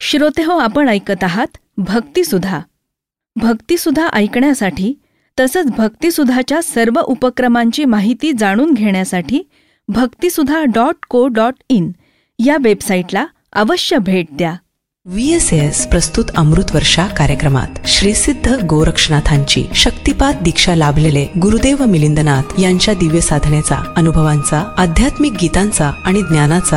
श्रोतेहो, आपण ऐकत आहात भक्तिसुधा. भक्तिसुधा ऐकण्यासाठी तसंच भक्तिसुधाच्या सर्व उपक्रमांची माहिती जाणून घेण्यासाठी भक्तिसुधा.co.in या वेबसाईटला अवश्य भेट द्या. VSAS प्रस्तुत अमृत वर्षा कार्यक्रमात श्री सिद्ध गोरक्षनाथांची शक्तिपात दीक्षा लाभलेले गुरुदेव मिलिंदनाथ यांच्या दिव्य साधनेचा, अनुभवांचा, आध्यात्मिक गीतांचा आणि ज्ञानाचा